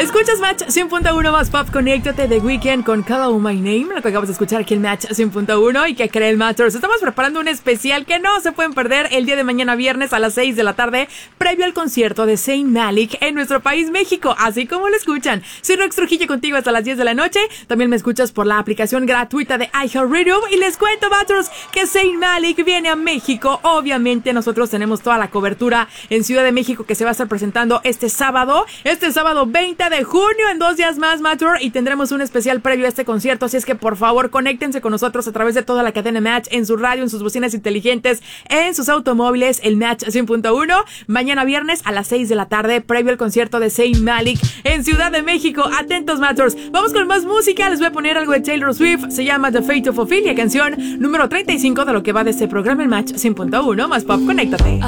Escuchas Match 100.1 más Pop, conéctate The Weeknd con Call My Name, lo que acabas de escuchar aquí en Match 100.1. Y que creen, Matchers, estamos preparando un especial que no se pueden perder el día de mañana viernes a las 6 de la tarde, previo al concierto de Zayn Malik en nuestro país, México, así como lo escuchan. Soy Rox Trujillo contigo hasta las 10 de la noche. También me escuchas por la aplicación gratuita de iHeartRadio. Y les cuento, Matchers, que Zayn Malik viene a México. Obviamente nosotros tenemos toda la cobertura en Ciudad de México, que se va a estar presentando este sábado 20 de junio, en 2 días más, Matter, y tendremos un especial previo a este concierto, así es que por favor conéctense con nosotros a través de toda la cadena Match, en su radio, en sus bocinas inteligentes, en sus automóviles, el Match 100.1, mañana viernes a las 6 de la tarde, previo al concierto de Zayn Malik en Ciudad de México. Atentos, Matters, vamos con más música. Les voy a poner algo de Taylor Swift, se llama The Fate of Ophelia, canción número 35 de lo que va de este programa, el Match 100.1 más Pop, conéctate.